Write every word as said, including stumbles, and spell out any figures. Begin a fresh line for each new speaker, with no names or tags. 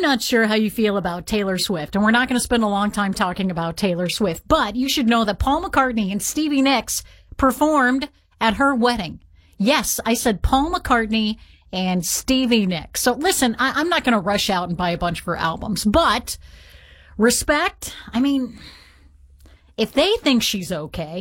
not sure how you feel about Taylor Swift, and we're not going to spend a long time talking about Taylor Swift, but you should know that Paul McCartney and Stevie Nicks performed at her wedding. Yes, I said Paul McCartney and Stevie Nicks. So listen, I, I'm not going to rush out and buy a bunch of her albums, but respect, I mean, if they think she's okay,